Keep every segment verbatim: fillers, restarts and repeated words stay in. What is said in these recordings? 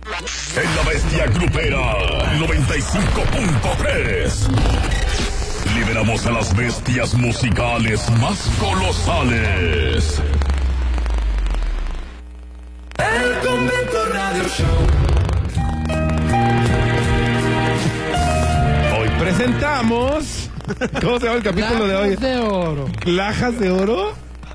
En la Bestia Grupera noventa y cinco punto tres. Liberamos a las bestias musicales más colosales. El Convento Radio Show. Hoy presentamos. ¿Cómo se llama el capítulo de hoy? Lajas de oro. ¿Lajas de oro?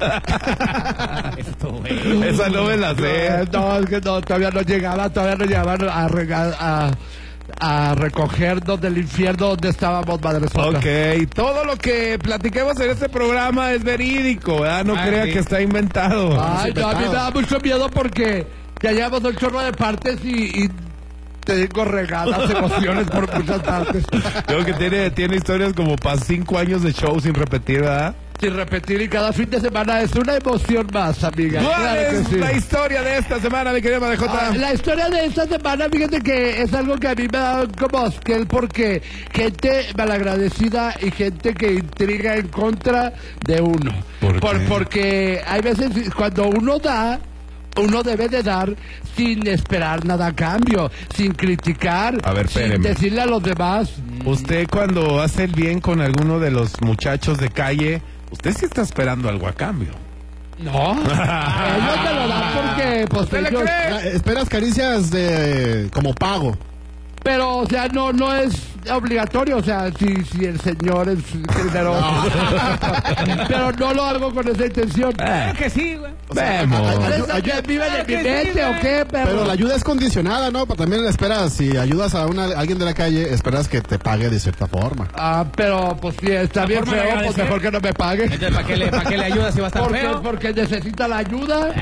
Esa no me la sé. No, es que no, todavía no llegaba, todavía no llegaban a, rega- a, a recogernos del infierno donde estábamos, Madre Sota. Ok, todo lo que platiquemos en este programa es verídico, ¿verdad? No Ah, crea sí. que está inventado. Ay, no, a mí me da mucho miedo porque ya llevamos un chorro de partes y, y tengo regadas emociones por muchas partes. Creo que tiene, tiene historias como para cinco años de show sin repetir, ¿verdad? Sin repetir, y cada fin de semana es una emoción más, amiga. ¿Cuál Claro que es sí. la historia de esta semana, mi querida Ah, Madejota? la historia de esta semana, fíjate que es algo que a mí me da como asquel porque gente malagradecida y gente que intriga en contra de uno. ¿Por qué? Porque hay veces cuando uno da, uno debe de dar sin esperar nada a cambio, sin criticar, A ver, sin espéreme. decirle a los demás. Usted cuando hace el bien con alguno de los muchachos de calle, usted sí está esperando algo a cambio. No, ellos te lo dan porque pues ¿Usted le ellos- cree? Ah, Esperas caricias de como pago. Pero, o sea, no no es obligatorio, o sea, si, si el señor es generoso. Pero no lo hago con esa intención. Eh. Eh, que sí, güey. Vemos. ¿Ustedes también viven en mi mente o qué, perro? Pero la ayuda es condicionada, ¿no? Pero también esperas, si ayudas a, una, a alguien de la calle, esperas que te pague de cierta forma. Ah, pero pues si está bien forma de feo, pues agradecer. mejor que no me pague. Entonces, ¿para qué le, para qué le ayudas si va a estar Porque, feo? porque necesita la ayuda.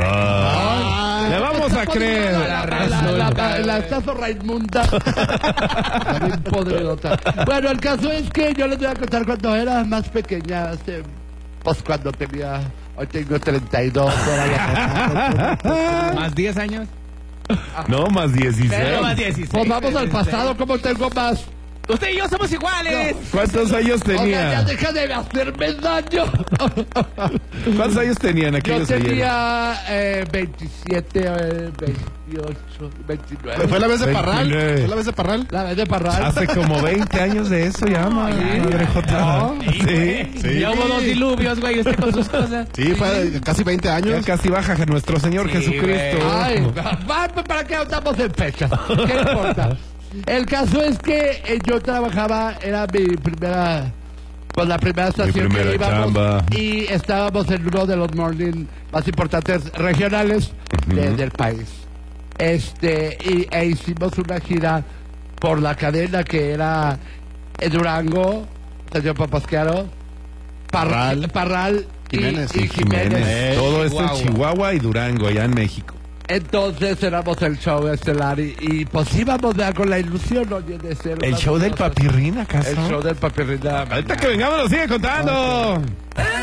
Ah, le vamos a creer. La, la, la, la, la estazo Raimunda. Está bien podridota. Bueno, el caso es que yo les voy a contar cuando era más pequeña, hace, pues cuando tenía, hoy tengo treinta y dos. era ya- ¿Más diez años? No, más dieciséis. Pero más dieciséis. Pues vamos al pasado, ¿cómo tengo más? Usted y yo somos iguales. ¿Cuántos años O sea, ya tenía? deja de hacerme daño. ¿Cuántos años tenían Yo aquellos ayer? tenía eh, veintisiete, eh, veintiocho, veintinueve. ¿Fue la vez de Parral? veintinueve. ¿Fue la vez de Parral? La vez de Parral. Hace como veinte años de eso ya, ma- Madre Jota. No. Sí, Sí. Ya hubo dos diluvios, güey, usted con sus cosas. Sí, fue casi veinte ya años. casi baja nuestro Señor Sí, Jesucristo. Ay, va, ¿para qué andamos en fecha? ¿Qué importa? El caso es que eh, yo trabajaba, era mi primera, pues la primera estación primera que íbamos chamba. y estábamos en uno de los morning más importantes regionales de- del país. Este, y, e hicimos una gira por la cadena que era eh, Durango, señor Papasquiaro, Parral, Parral y- Jiménez, y, sí, Jiménez. Jiménez. Todo esto en Chihuahua. Chihuahua y Durango, allá en México. Entonces éramos el show estelar y, y pues íbamos ya con la ilusión, oye, de ser El unas show del cosas. papirrín, ¿acaso? El show del papirrín. Ahorita que vengamos nos sigue contando.